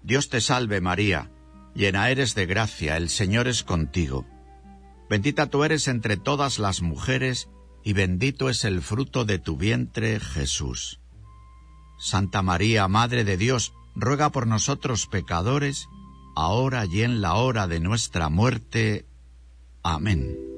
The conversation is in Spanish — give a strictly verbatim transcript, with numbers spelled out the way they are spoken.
Dios te salve María, llena eres de gracia, el Señor es contigo. Bendita tú eres entre todas las mujeres, y bendito es el fruto de tu vientre, Jesús. Santa María, Madre de Dios, ruega por nosotros pecadores, ahora y en la hora de nuestra muerte. Amén.